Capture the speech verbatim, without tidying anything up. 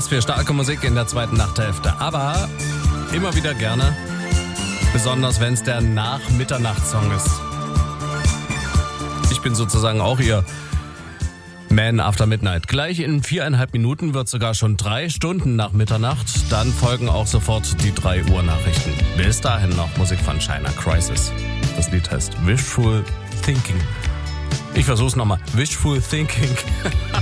Was für starke Musik in der zweiten Nachthälfte. Aber immer wieder gerne. Besonders wenn es der Nach-Mitternacht-Song ist. Ich bin sozusagen auch Ihr Man After Midnight. Gleich in viereinhalb Minuten wird sogar schon drei Stunden nach Mitternacht. Dann folgen auch sofort die drei Uhr Nachrichten. Bis dahin noch Musik von China Crisis. Das Lied heißt Wishful Thinking. Ich versuch's nochmal. Wishful Thinking.